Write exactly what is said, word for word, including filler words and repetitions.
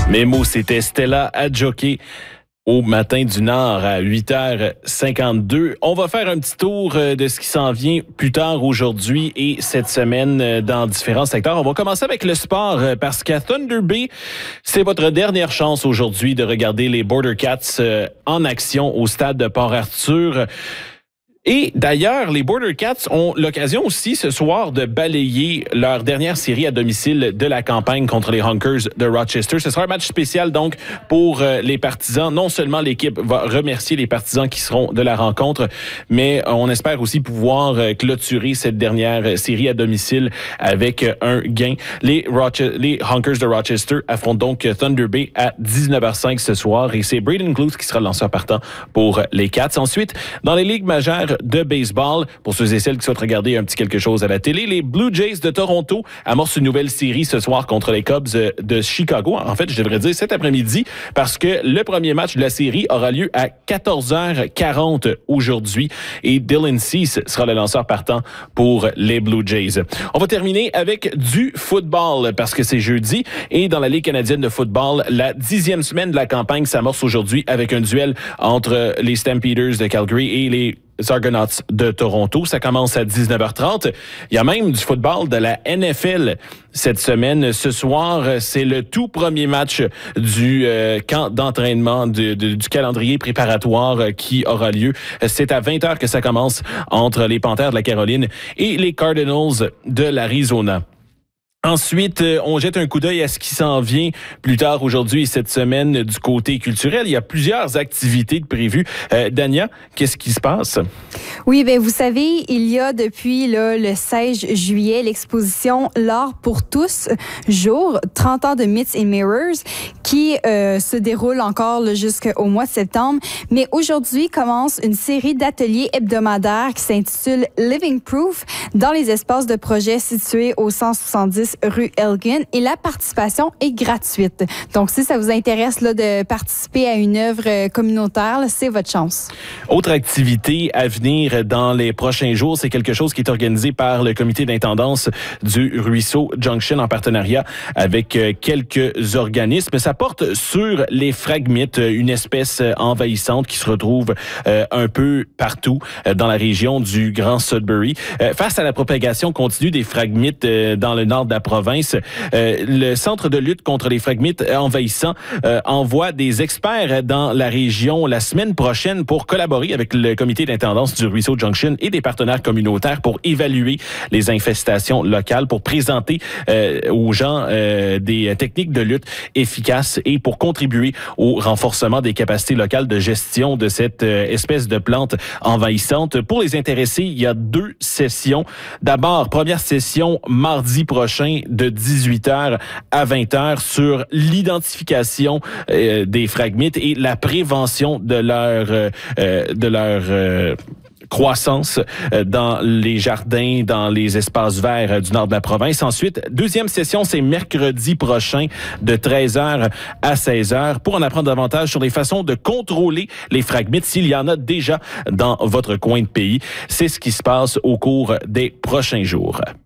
Mes mots, c'était Stella Adjoké au Matin du Nord à huit heures cinquante-deux. On va faire un petit tour de ce qui s'en vient plus tard aujourd'hui et cette semaine dans différents secteurs. On va commencer avec le sport parce qu'à Thunder Bay, c'est votre dernière chance aujourd'hui de regarder les Border Cats en action au stade de Port-Arthur. Et d'ailleurs, les Border Cats ont l'occasion aussi ce soir de balayer leur dernière série à domicile de la campagne contre les Hunkers de Rochester. Ce sera un match spécial donc pour les partisans. Non seulement l'équipe va remercier les partisans qui seront de la rencontre, mais on espère aussi pouvoir clôturer cette dernière série à domicile avec un gain. Les, Roche- les Hunkers de Rochester affrontent donc Thunder Bay à dix-neuf heures cinq ce soir et c'est Braden Gluth qui sera le lanceur partant pour les Cats. Ensuite, dans les ligues majeures de baseball, pour ceux et celles qui souhaitent regarder un petit quelque chose à la télé, les Blue Jays de Toronto amorcent une nouvelle série ce soir contre les Cubs de Chicago. En fait, je devrais dire cet après-midi, parce que le premier match de la série aura lieu à quatorze heures quarante aujourd'hui et Dylan Cease sera le lanceur partant pour les Blue Jays. On va terminer avec du football parce que c'est jeudi et dans la Ligue canadienne de football, la dixième semaine de la campagne s'amorce aujourd'hui avec un duel entre les Stampeders de Calgary et les Argonauts de Toronto. Ça commence à dix-neuf heures trente. Il y a même du football de la N F L cette semaine. Ce soir, c'est le tout premier match du euh, camp d'entraînement de, de, du calendrier préparatoire euh, qui aura lieu. C'est à vingt heures que ça commence entre les Panthères de la Caroline et les Cardinals de l'Arizona. Ensuite, on jette un coup d'œil à ce qui s'en vient plus tard aujourd'hui et cette semaine du côté culturel. Il y a plusieurs activités de prévues. Euh, Dania, qu'est-ce qui se passe? Oui, ben vous savez, il y a depuis là, le seize juillet l'exposition L'art pour tous, jour, trente ans de Myths and Mirrors, qui euh, se déroule encore là, jusqu'au mois de septembre. Mais aujourd'hui commence une série d'ateliers hebdomadaires qui s'intitule Living Proof dans les espaces de projet situés au cent soixante-dix rue Elgin et la participation est gratuite. Donc, si ça vous intéresse là, de participer à une œuvre communautaire, là, c'est votre chance. Autre activité à venir dans les prochains jours, c'est quelque chose qui est organisé par le comité d'intendance du Ruisseau Junction en partenariat avec quelques organismes. Ça porte sur les phragmites, une espèce envahissante qui se retrouve euh, un peu partout euh, dans la région du Grand Sudbury. Euh, face à la propagation continue des phragmites euh, dans le nord de la province, euh, le Centre de lutte contre les phragmites envahissants euh, envoie des experts dans la région la semaine prochaine pour collaborer avec le comité d'intendance du Ruisseau Junction et des partenaires communautaires pour évaluer les infestations locales, pour présenter euh, aux gens euh, des techniques de lutte efficaces et pour contribuer au renforcement des capacités locales de gestion de cette euh, espèce de plante envahissante. Pour les intéressés, il y a deux sessions. D'abord, première session mardi prochain de dix-huit heures à vingt heures sur l'identification euh, des phragmites et la prévention de leur euh, de leur euh, croissance dans les jardins, dans les espaces verts du nord de la province. Ensuite, deuxième session, c'est mercredi prochain de treize heures à seize heures pour en apprendre davantage sur les façons de contrôler les phragmites s'il y en a déjà dans votre coin de pays. C'est ce qui se passe au cours des prochains jours.